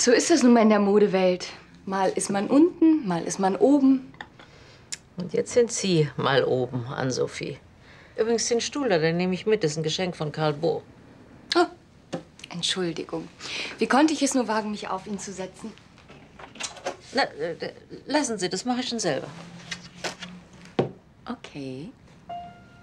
So ist das nun mal in der Modewelt. Mal ist man unten, mal ist man oben. Und jetzt sind Sie mal oben, Ann-Sophie. Übrigens den Stuhl da, den nehme ich mit. Das ist ein Geschenk von Karl Bo. Oh, Entschuldigung. Wie konnte ich es nur wagen, mich auf ihn zu setzen? Na, lassen Sie, das mache ich schon selber. Okay.